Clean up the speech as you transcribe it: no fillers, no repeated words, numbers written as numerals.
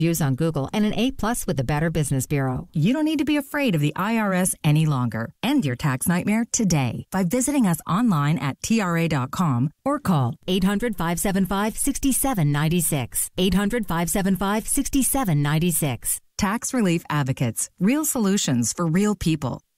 reviews on Google, and an A+ with the Better Business Bureau. You don't need to be afraid of the IRS any longer. End your tax nightmare today by visiting us online at TRA.com or call 800-575-6796. 800-575-6796. Tax Relief Advocates. Real solutions for real people.